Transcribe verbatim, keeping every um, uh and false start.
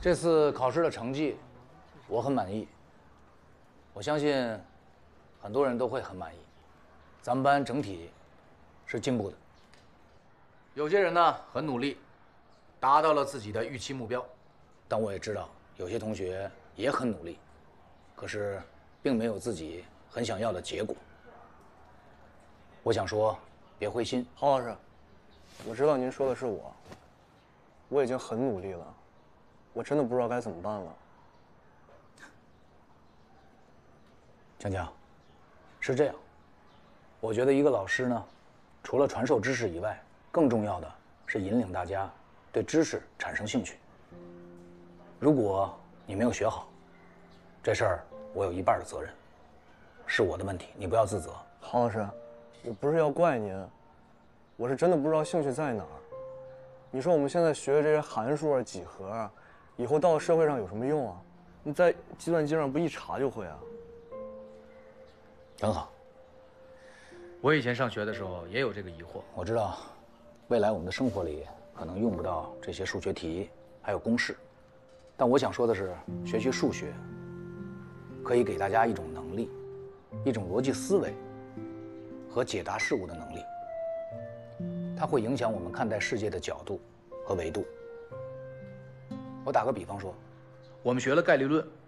这次考试的成绩，我很满意。我相信，很多人都会很满意。咱们班整体是进步的。有些人呢很努力，达到了自己的预期目标，但我也知道有些同学也很努力，可是并没有自己很想要的结果。我想说，别灰心。 郝老师，我知道您说的是我，我已经很努力了，我真的不知道该怎么办了。 强强，是这样，我觉得一个老师呢，除了传授知识以外，更重要的是引领大家对知识产生兴趣。如果你没有学好，这事儿我有一半的责任，是我的问题，你不要自责。 郝老师，我不是要怪您，我是真的不知道兴趣在哪儿。你说我们现在学的这些函数啊、几何啊，以后到了社会上有什么用啊？你在计算机上不一查就会啊？ 很好。我以前上学的时候也有这个疑惑。我知道，未来我们的生活里可能用不到这些数学题，还有公式。但我想说的是，学习数学可以给大家一种能力，一种逻辑思维和解答事物的能力。它会影响我们看待世界的角度和维度。我打个比方说，我们学了概率论，